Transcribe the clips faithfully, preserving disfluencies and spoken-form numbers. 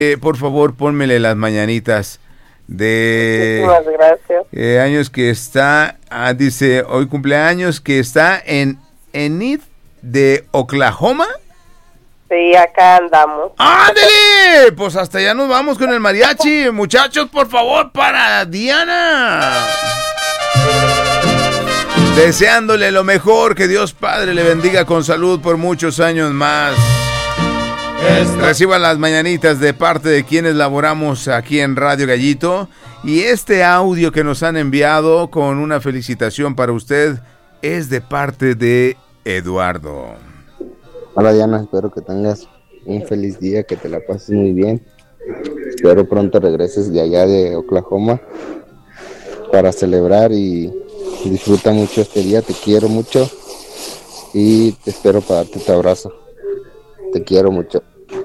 Eh, por favor, pónmele las mañanitas de... Muchísimas gracias. Eh, años que está, ah, dice, hoy cumpleaños que está en Enid de Oklahoma. Sí, acá andamos. ¡Ándele! Pues hasta allá nos vamos con el mariachi. Muchachos, por favor, para Diana. Deseándole lo mejor, que Dios Padre le bendiga con salud por muchos años más. Reciban las mañanitas de parte de quienes laboramos aquí en Radio Gallito. Y este audio que nos han enviado con una felicitación para usted es de parte de Eduardo. Hola Diana, espero que tengas un feliz día, que te la pases muy bien. Espero pronto regreses de allá de Oklahoma para celebrar y disfruta mucho este día. Te quiero mucho y te espero para darte tu abrazo. Te quiero mucho.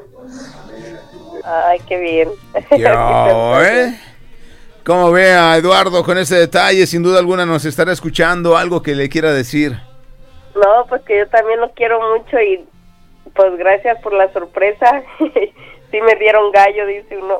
Ay, qué bien. Yo, ¿eh? ¿Cómo ve a Eduardo con ese detalle? Sin duda alguna nos estará escuchando. Algo que le quiera decir. No, pues que yo también lo quiero mucho y pues gracias por la sorpresa. Sí me dieron gallo, dice uno.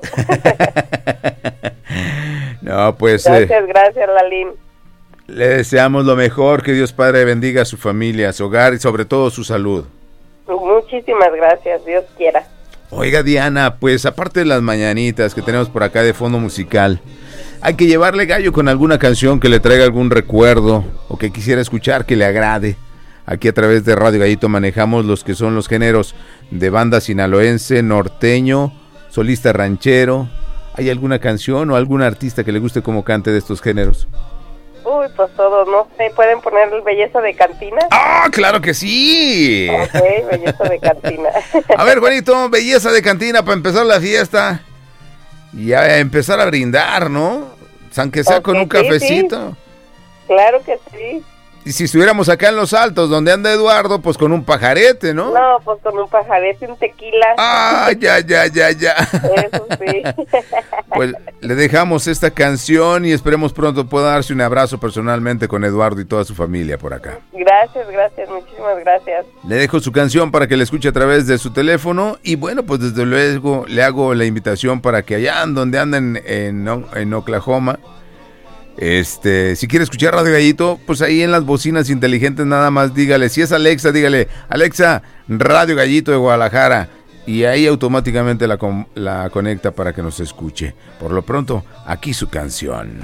No, pues... Gracias, eh, gracias, Lalín. Le deseamos lo mejor, que Dios Padre bendiga a su familia, a su hogar y sobre todo su salud. Muchísimas gracias, Dios quiera. Oiga, Diana, pues aparte de las mañanitas que tenemos por acá de fondo musical, hay que llevarle gallo con alguna canción que le traiga algún recuerdo o que quisiera escuchar que le agrade. Aquí a través de Radio Gallito manejamos los que son los géneros de banda sinaloense, norteño, solista ranchero. ¿Hay alguna canción o algún artista que le guste como cante de estos géneros? Uy, pues todo, no sé, ¿pueden poner Belleza de Cantina? ¡Ah, claro que sí! Ok, Belleza de Cantina. A ver, Juanito, Belleza de Cantina para empezar la fiesta y a empezar a brindar, ¿no? Aunque sea okay, con un cafecito. Sí, sí. Claro que sí. Y si estuviéramos acá en Los Altos, donde anda Eduardo, pues con un pajarete, ¿no? No, pues con un pajarete, un tequila. Ah, ya, ya, ya, ya. Eso sí. Pues le dejamos esta canción y esperemos pronto pueda darse un abrazo personalmente con Eduardo y toda su familia por acá. Gracias, gracias, muchísimas gracias. Le dejo su canción para que la escuche a través de su teléfono y bueno, pues desde luego le hago la invitación para que allá donde anden en, en, en Oklahoma, Este, si quiere escuchar Radio Gallito, pues ahí en las bocinas inteligentes nada más dígale, si es Alexa, dígale, Alexa, Radio Gallito de Guadalajara, y ahí automáticamente la, la conecta para que nos escuche. Por lo pronto, aquí su canción.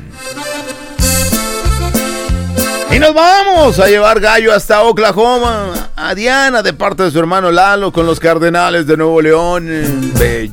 Y nos vamos a llevar gallo hasta Oklahoma, a Diana de parte de su hermano Lalo con los Cardenales de Nuevo León. Bello.